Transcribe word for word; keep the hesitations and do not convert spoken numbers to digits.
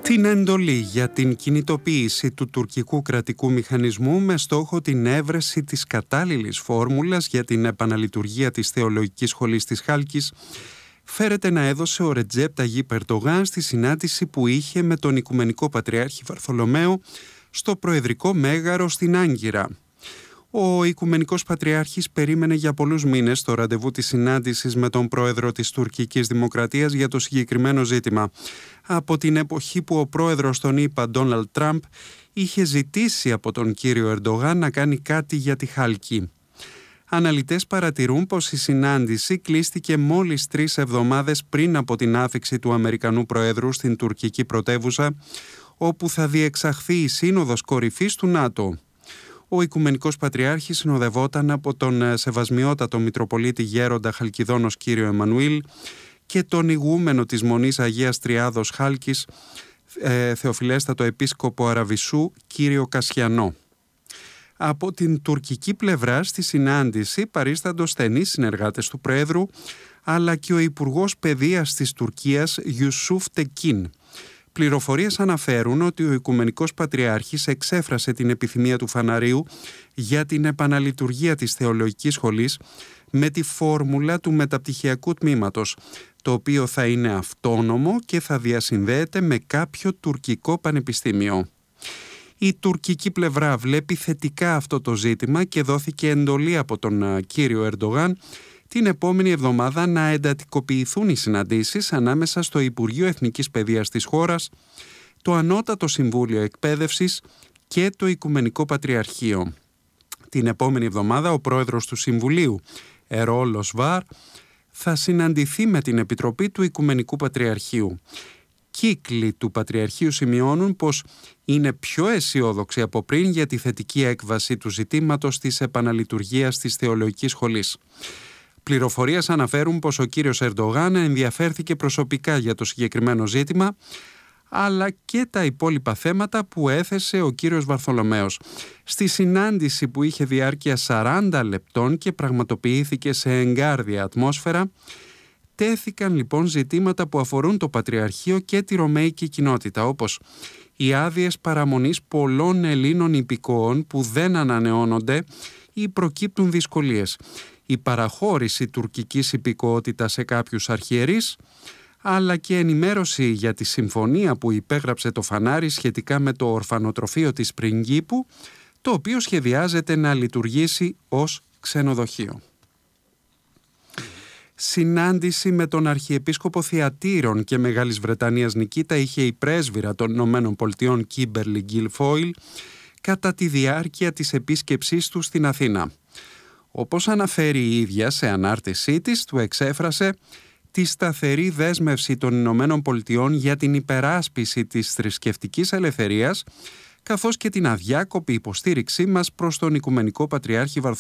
Την εντολή για την κινητοποίηση του τουρκικού κρατικού μηχανισμού με στόχο την έβρεση της κατάλληλης φόρμουλας για την επαναλειτουργία της Θεολογικής Σχολής της Χάλκης φέρεται να έδωσε ο Ρετζέπ Ταγίπ Ερντογάν στη συνάντηση που είχε με τον Οικουμενικό Πατριάρχη Βαρθολομαίο στο Προεδρικό Μέγαρο στην Άγκυρα. Ο Οικουμενικός Πατριάρχης περίμενε για πολλούς μήνες το ραντεβού της συνάντησης με τον πρόεδρο της τουρκικής δημοκρατίας για το συγκεκριμένο ζήτημα, από την εποχή που ο πρόεδρος των ΗΠΑ, Ντόναλντ Τραμπ, είχε ζητήσει από τον κύριο Ερντογάν να κάνει κάτι για τη Χάλκη. Αναλυτές παρατηρούν πως η συνάντηση κλείστηκε μόλις τρεις εβδομάδες πριν από την άφιξη του Αμερικανού Προέδρου στην τουρκική πρωτεύουσα, όπου θα διεξαχθεί η Σύνοδος Κορυφής του ΝΑΤΟ. Ο Οικουμενικός Πατριάρχης συνοδευόταν από τον Σεβασμιότατο Μητροπολίτη Γέροντα Χαλκιδόνος κύριο Εμμανουήλ και τον ηγούμενο της Μονής Αγίας Τριάδος Χάλκης, ε, Θεοφιλέστατο Επίσκοπο Αραβισσού κύριο Κασιανό. Από την τουρκική πλευρά στη συνάντηση παρίσταντο στενείς συνεργάτες του Προέδρου, αλλά και ο Υπουργός Παιδείας της Τουρκίας Ιουσούφ Τεκίν. Πληροφορίες αναφέρουν ότι ο Οικουμενικός Πατριάρχης εξέφρασε την επιθυμία του Φαναρίου για την επαναλειτουργία της Θεολογικής Σχολής με τη φόρμουλα του μεταπτυχιακού τμήματος, το οποίο θα είναι αυτόνομο και θα διασυνδέεται με κάποιο τουρκικό πανεπιστήμιο. Η τουρκική πλευρά βλέπει θετικά αυτό το ζήτημα και δόθηκε εντολή από τον κύριο Ερντογάν την επόμενη εβδομάδα να εντατικοποιηθούν οι συναντήσεις ανάμεσα στο Υπουργείο Εθνικής Παιδείας της χώρας, το Ανώτατο Συμβούλιο Εκπαίδευσης και το Οικουμενικό Πατριαρχείο. Την επόμενη εβδομάδα ο πρόεδρος του Συμβουλίου, Ερόλος Βάρ, θα συναντηθεί με την Επιτροπή του Οικουμενικού Πατριαρχείου. Κύκλοι του Πατριαρχείου σημειώνουν πως είναι πιο αισιόδοξοι από πριν για τη θετική έκβαση του ζητήματος της επαναλειτουργίας της Θεολογικής Σχολής. Πληροφορίες αναφέρουν πως ο κύριος Ερντογάν ενδιαφέρθηκε προσωπικά για το συγκεκριμένο ζήτημα, αλλά και τα υπόλοιπα θέματα που έθεσε ο κύριος Βαρθολομαίος. Στη συνάντηση που είχε διάρκεια σαράντα λεπτών και πραγματοποιήθηκε σε εγκάρδια ατμόσφαιρα, τέθηκαν λοιπόν ζητήματα που αφορούν το Πατριαρχείο και τη Ρωμαϊκή κοινότητα, όπως οι άδειες παραμονής πολλών Ελλήνων υπηκόων που δεν ανανεώνονται ή προκύπτουν δυσκολίες, η παραχώρηση τουρκικής υπηκοότητας σε κάποιους αρχιερείς, αλλά και ενημέρωση για τη συμφωνία που υπέγραψε το Φανάρι σχετικά με το ορφανοτροφείο της Πριγκίπου, το οποίο σχεδιάζεται να λειτουργήσει ως ξενοδοχείο. Συνάντηση με τον Αρχιεπίσκοπο Θειατήρων και Μεγάλης Βρετανίας Νικήτα είχε η πρέσβυρα των Ηνωμένων Πολιτειών Κίμπερλι Γκίλφόιλ κατά τη διάρκεια της επίσκεψής του στην Αθήνα. Όπως αναφέρει η ίδια σε ανάρτησή της, του εξέφρασε τη σταθερή δέσμευση των Ηνωμένων Πολιτειών για την υπεράσπιση της θρησκευτικής ελευθερίας, καθώς και την αδιάκοπη υποστήριξή μας προς τον Οικουμενικό Πατριάρχη Βαρθολομαίο.